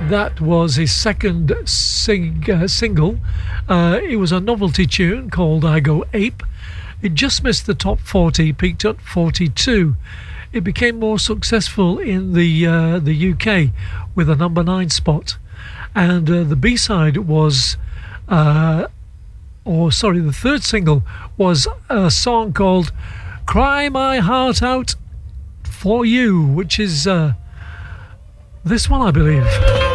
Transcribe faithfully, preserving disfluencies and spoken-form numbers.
that was his second sing, uh, single. Uh, it was a novelty tune called I Go Ape. It just missed the top forty, peaked at forty-two. It became more successful in the uh, the U K with a number nine spot. And uh, the B-side was, uh, or sorry, the third single was a song called Cry My Heart Out For You, which is uh, this one, I believe.